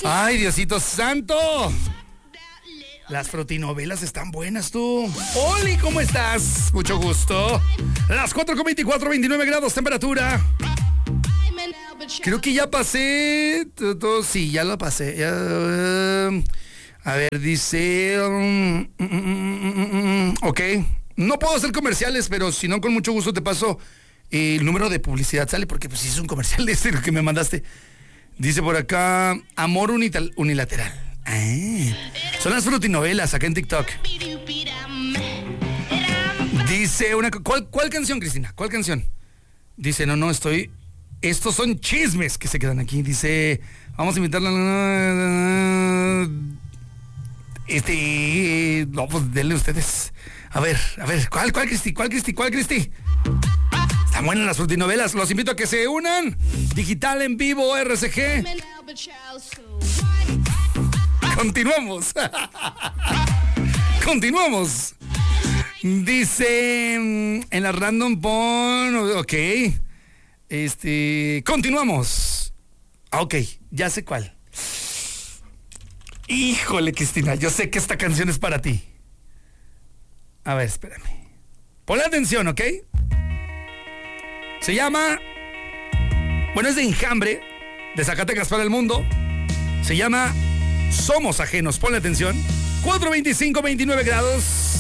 Ay, Diosito santo. Las frutinovelas están buenas, tú. Oli, ¿cómo estás? Mucho gusto. Las 4:24, 29 grados temperatura. Creo que ya pasé. Sí, ya lo pasé. A ver, dice. Ok. No puedo hacer comerciales, pero si no, con mucho gusto te paso el número de publicidad. Sale, porque pues es un comercial este que me mandaste. Dice por acá: amor unilateral. Son las frutinovelas acá en TikTok. Dice una. ¿Cuál canción, Cristina? ¿Cuál canción? Dice, no, estoy. Estos son chismes que se quedan aquí. Dice, vamos a invitarla. No, pues denle ustedes. A ver, ¿cuál, Cristi? Están buenas las frutinovelas. Los invito a que se unan. Digital en vivo, RCG. Continuamos. Continuamos. Dice en la random pon. Ok. Continuamos. Ok, ya sé cuál. Híjole, Cristina, yo sé que esta canción es para ti. A ver, espérame. Ponle atención, ¿ok? Se llama. Bueno, es de Enjambre, de Zacatecas para el mundo. Se llama Somos Ajenos. Ponle atención. 4:25, 29 grados.